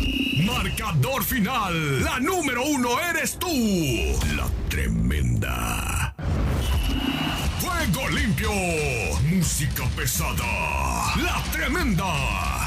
Marcador final. La número 1 eres tú. La Tremenda. Juego limpio. Música pesada. La Tremenda.